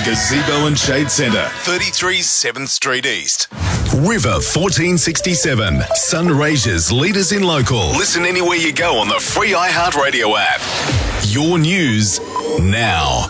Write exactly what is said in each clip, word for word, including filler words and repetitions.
Gazebo and Shade Centre, thirty-three seventh Street East. River fourteen sixty-seven, Sunraysia's leaders in local. Listen anywhere you go on the free iHeartRadio app. Your news now.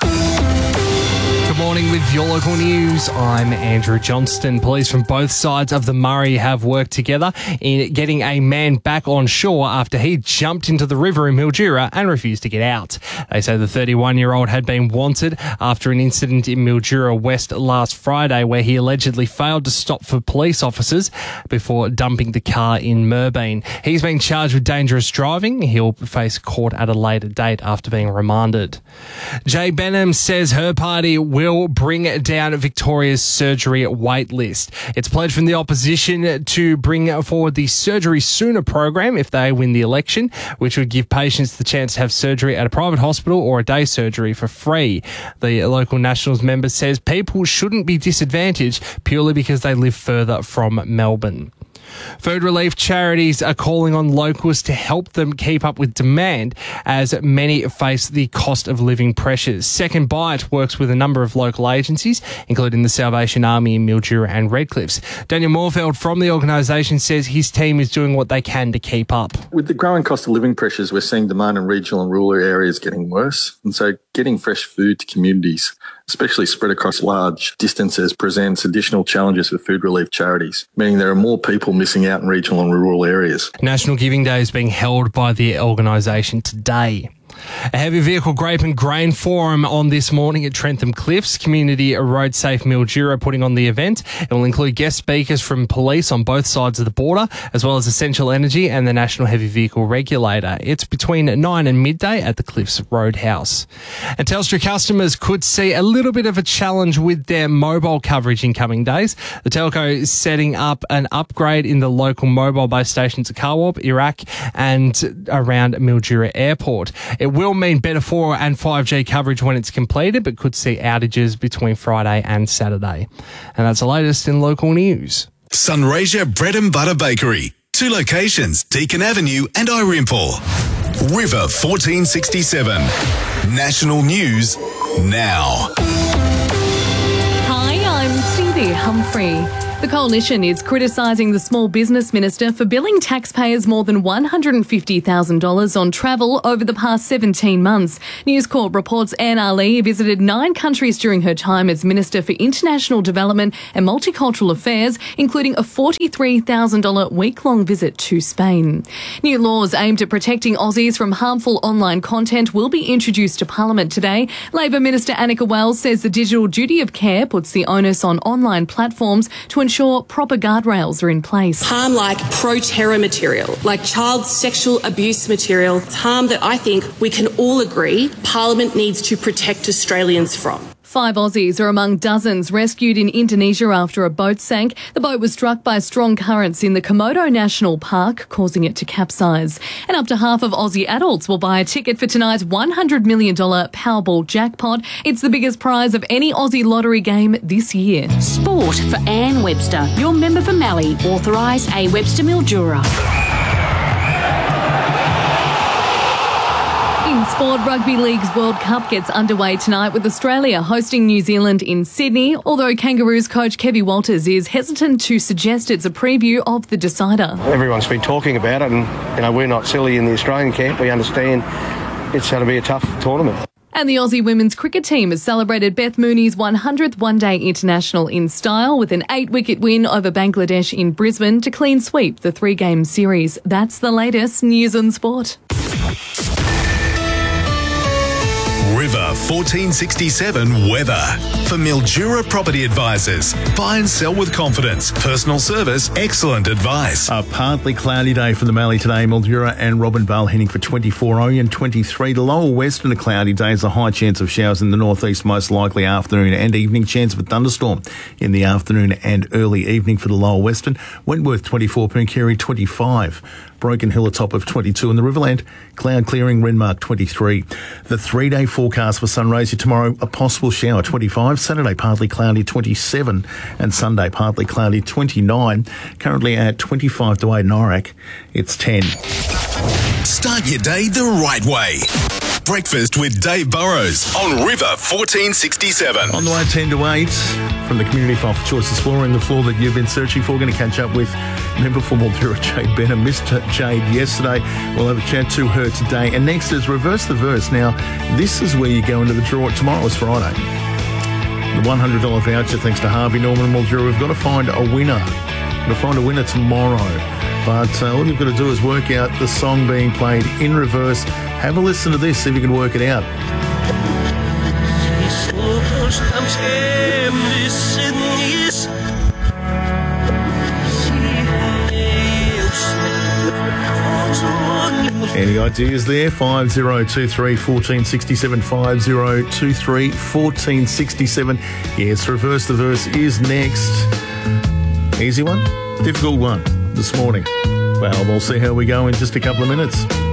Good morning with your local news. I'm Andrew Johnston. Police from both sides of the Murray have worked together in getting a man back on shore after he jumped into the river in Mildura and refused to get out. They say the thirty-one-year-old had been wanted after an incident in Mildura West last Friday where he allegedly failed to stop for police officers before dumping the car in Merbeen. He's been charged with dangerous driving. He'll face court at a later date after being remanded. Jay Benham says her party will bring down Victoria's surgery wait list. It's pledged from the opposition to bring forward the Surgery Sooner program if they win the election, which would give patients the chance to have surgery at a private hospital or a day surgery for free. The local Nationals member says people shouldn't be disadvantaged purely because they live further from Melbourne. Food relief charities are calling on locals to help them keep up with demand as many face the cost of living pressures. Second Bite works with a number of local agencies, including the Salvation Army in Mildura and Redcliffs. Daniel Moorfeld from the organisation says his team is doing what they can to keep up. With the growing cost of living pressures, we're seeing demand in regional and rural areas getting worse. And so getting fresh food to communities, especially spread across large distances, presents additional challenges for food relief charities, meaning there are more people missing out in regional and rural areas. National Giving Day is being held by the organisation today. A heavy vehicle grape and grain forum on this morning at Trentham Cliffs. Community Road Safe Mildura putting on the event. It will include guest speakers from police on both sides of the border, as well as Essential Energy and the National Heavy Vehicle Regulator. It's between nine and midday at the Cliffs Roadhouse. And Telstra customers could see a little bit of a challenge with their mobile coverage in coming days. The telco is setting up an upgrade in the local mobile base stations at Carwarp, Iraq and around Mildura Airport. It will mean better four and five G coverage when it's completed, but could see outages between Friday and Saturday. And that's the latest in local news. Sunraysia Bread and Butter Bakery. Two locations, Deakin Avenue and Irimple. River fourteen sixty-seven. National News Now. Hi, I'm Cindy Humphrey. The Coalition is criticising the Small Business Minister for billing taxpayers more than one hundred fifty thousand dollars on travel over the past seventeen months. News Corp reports Anne Ali visited nine countries during her time as Minister for International Development and Multicultural Affairs, including a forty-three thousand dollars week-long visit to Spain. New laws aimed at protecting Aussies from harmful online content will be introduced to Parliament today. Labor Minister Annika Wells says the digital duty of care puts the onus on online platforms to ensure proper guardrails are in place. Harm like pro-terror material, like child sexual abuse material, it's harm that I think we can all agree Parliament needs to protect Australians from. Five Aussies are among dozens rescued in Indonesia after a boat sank. The boat was struck by strong currents in the Komodo National Park, causing it to capsize. And up to half of Aussie adults will buy a ticket for tonight's one hundred million dollars Powerball jackpot. It's the biggest prize of any Aussie lottery game this year. Sport for Anne Webster, your member for Mallee, authorised A Webster Mildura. In sport, Rugby League's World Cup gets underway tonight with Australia hosting New Zealand in Sydney, although Kangaroos coach Kevin Walters is hesitant to suggest it's a preview of the decider. Everyone's been talking about it and, you know, we're not silly in the Australian camp. We understand it's going to be a tough tournament. And the Aussie women's cricket team has celebrated Beth Mooney's one hundredth one-day international in style with an eight-wicket win over Bangladesh in Brisbane to clean sweep the three-game series. That's the latest news on sport. River fourteen sixty-seven weather. For Mildura Property Advisors. Buy and sell with confidence. Personal service, excellent advice. A partly cloudy day for the Mallee today. Mildura and Robinvale heading for twenty-four, Oyen twenty-three. The lower western, a cloudy day. There's a high chance of showers in the northeast, most likely afternoon and evening. Chance of a thunderstorm in the afternoon and early evening for the lower western. Wentworth twenty-four, Pooncarie twenty-five. Broken Hill a top of twenty-two, and the Riverland cloud clearing, Renmark twenty-three. The three-day forecast for Sunraysia tomorrow, a possible shower twenty-five, Saturday partly cloudy twenty-seven, and Sunday partly cloudy twenty-nine. Currently at twenty-five to eight in Iraq, it's ten. Start your day the right way. Breakfast with Dave Burrows on River fourteen sixty-seven. On the way ten to eight from the Community File for Choices flooring, the floor that you've been searching for. Going to catch up with member for Mildura, Jade Benham. Missed Jade yesterday. We'll have a chat to her today. And next is Reverse the Verse. Now, this is where you go into the draw. Tomorrow is Friday. The one hundred dollars voucher, thanks to Harvey Norman and Mildura. We've got to find a winner. We've got to find a winner tomorrow. But uh, all you've got to do is work out the song being played in reverse. Have a listen to this, see if you can work it out. Any ideas there? five oh two three, one four six seven, five oh two three, one four six seven. Yes, Reverse the Verse is next. Easy one? Difficult one this morning. Well, we'll see how we go in just a couple of minutes.